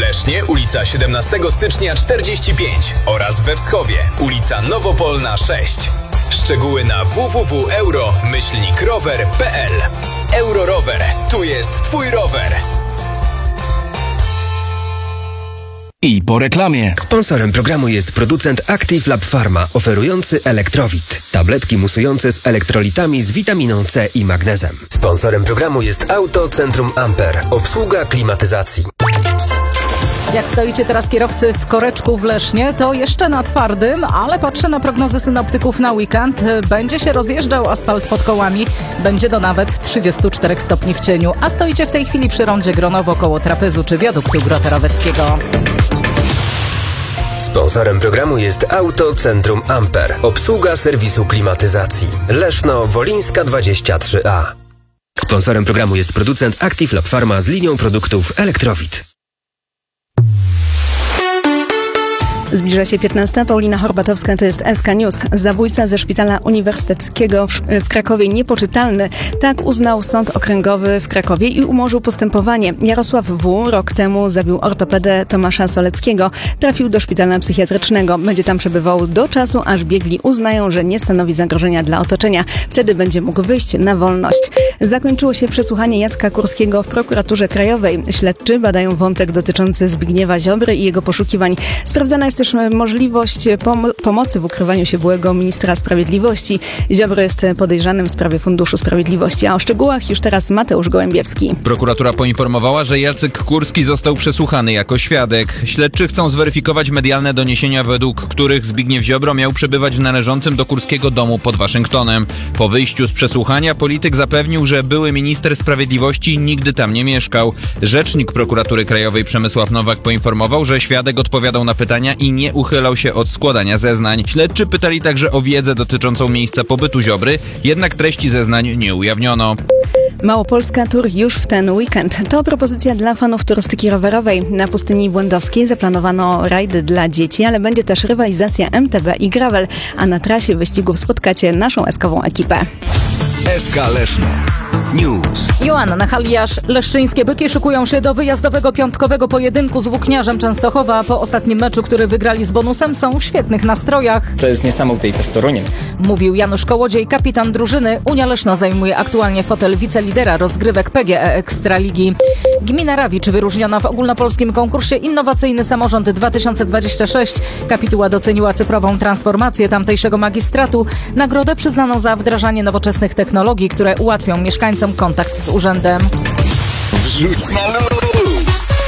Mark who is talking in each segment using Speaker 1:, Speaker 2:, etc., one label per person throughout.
Speaker 1: Lesznie, ulica 17 stycznia 45 oraz we Wschowie, ulica Nowopolna 6. Szczegóły na www.euro-rower.pl. Eurorower. Tu jest Twój rower.
Speaker 2: I po reklamie.
Speaker 3: Sponsorem programu jest producent Active Lab Pharma, oferujący Elektrowit. Tabletki musujące z elektrolitami z witaminą C i magnezem. Sponsorem programu jest Auto Centrum Amper. Obsługa klimatyzacji.
Speaker 4: Jak stoicie teraz kierowcy w koreczku w Lesznie, to jeszcze na twardym, ale patrzę na prognozy synoptyków na weekend. Będzie się rozjeżdżał asfalt pod kołami. Będzie do nawet 34 stopni w cieniu. A stoicie w tej chwili przy rondzie Gronowo koło trapezu czy wiaduktu Grota-Roweckiego.
Speaker 3: Sponsorem programu jest Auto Centrum Amper. Obsługa serwisu klimatyzacji. Leszno Wolińska 23A. Sponsorem programu jest producent Active Lab Pharma z linią produktów Elektrowit.
Speaker 5: Zbliża się 15. Paulina Horbatowska, to jest SK News. Zabójca ze szpitala uniwersyteckiego w Krakowie niepoczytalny. Tak uznał Sąd Okręgowy w Krakowie i umorzył postępowanie. Jarosław W. rok temu zabił ortopedę Tomasza Soleckiego. Trafił do szpitala psychiatrycznego. Będzie tam przebywał do czasu, aż biegli uznają, że nie stanowi zagrożenia dla otoczenia. Wtedy będzie mógł wyjść na wolność. Zakończyło się przesłuchanie Jacka Kurskiego w prokuraturze krajowej. Śledczy badają wątek dotyczący Zbigniewa Ziobry i jego poszukiwań. Sprawdzana jest też możliwość pomocy w ukrywaniu się byłego ministra sprawiedliwości. Ziobro jest podejrzanym w sprawie Funduszu Sprawiedliwości. A o szczegółach już teraz Mateusz Gołębiewski.
Speaker 6: Prokuratura poinformowała, że Jacek Kurski został przesłuchany jako świadek. Śledczy chcą zweryfikować medialne doniesienia, według których Zbigniew Ziobro miał przebywać w należącym do Kurskiego domu pod Waszyngtonem. Po wyjściu z przesłuchania polityk zapewnił, że były minister sprawiedliwości nigdy tam nie mieszkał. Rzecznik prokuratury krajowej Przemysław Nowak poinformował, że świadek odpowiadał na pytania i nie uchylał się od składania zeznań. Śledczy pytali także o wiedzę dotyczącą miejsca pobytu Ziobry, jednak treści zeznań nie ujawniono.
Speaker 5: Małopolska Tour już w ten weekend. To propozycja dla fanów turystyki rowerowej. Na pustyni Błędowskiej zaplanowano rajdy dla dzieci, ale będzie też rywalizacja MTB i gravel, a na trasie wyścigów spotkacie naszą eskową ekipę.
Speaker 2: SK Leszno News.
Speaker 4: Joanna Haliasz. Leszczyńskie Byki szykują się do wyjazdowego piątkowego pojedynku z Włókniarzem Częstochowa. Po ostatnim meczu, który wygrali z bonusem, są w świetnych nastrojach.
Speaker 7: To jest niesamowite i to z Toruniem.
Speaker 4: Mówił Janusz Kołodziej, kapitan drużyny. Unia Leszno zajmuje aktualnie fotel wicelidera rozgrywek PGE Ekstraligi. Gmina Rawicz wyróżniona w ogólnopolskim konkursie Innowacyjny Samorząd 2026. Kapituła doceniła cyfrową transformację tamtejszego magistratu. Nagrodę przyznano za wdrażanie nowoczesnych technologii, które ułatwią mieszkańcom kontakt z urzędem.
Speaker 2: Wrzuć na luz.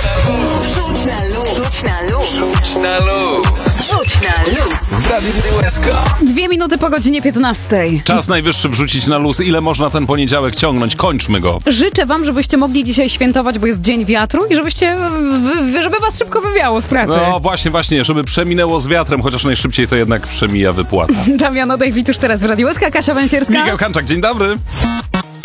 Speaker 8: Wrzuć na luz. Wrzuć na luz.
Speaker 2: Wrzuć na luz.
Speaker 8: Wrzuć na luz.
Speaker 2: W Radiu SK.
Speaker 9: 2 minuty po godzinie 15.
Speaker 10: Czas najwyższy wrzucić na luz. Ile można ten poniedziałek ciągnąć? Kończmy go.
Speaker 9: Życzę wam, żebyście mogli dzisiaj świętować, bo jest Dzień Wiatru i żeby was szybko wywiało z pracy.
Speaker 10: No właśnie, żeby przeminęło z wiatrem, chociaż najszybciej to jednak przemija wypłata.
Speaker 9: Damiano David już teraz w Radiu SK, Kasia Węsierska.
Speaker 10: Michał Kanczak, dzień dobry.